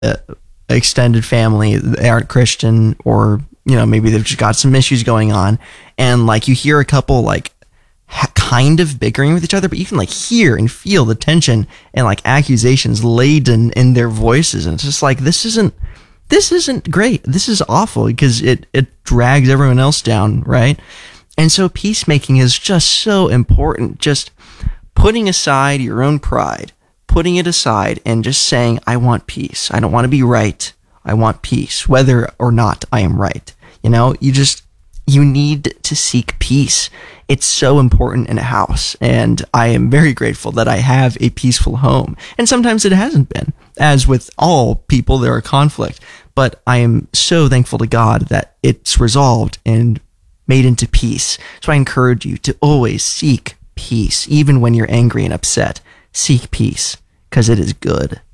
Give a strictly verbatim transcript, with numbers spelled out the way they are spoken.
uh, extended family, they aren't Christian, or, you know, maybe they've just got some issues going on. And like you hear a couple like ha- kind of bickering with each other, but you can like hear and feel the tension and like accusations laden in their voices. And it's just like, this isn't, this isn't great. This is awful because it, it drags everyone else down. Right. And so peacemaking is just so important. Just putting aside your own pride, putting it aside and just saying, I want peace. I don't want to be right. I want peace, whether or not I am right. You know, you just, you need to seek peace. It's so important in a house. And I am very grateful that I have a peaceful home. And sometimes it hasn't been. As with all people, there are conflict. But I am so thankful to God that it's resolved and made into peace. So I encourage you to always seek peace, even when you're angry and upset. Seek peace, because it is good.